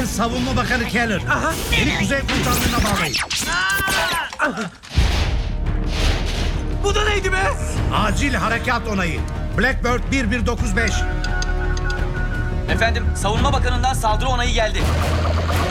Ben Savunma Bakanı Keller. Beni Kuzey Komutanlığı'na bağlayın. Bu da neydi be? Acil harekat onayı. Blackbird 1195. Efendim, Savunma Bakanı'ndan saldırı onayı geldi.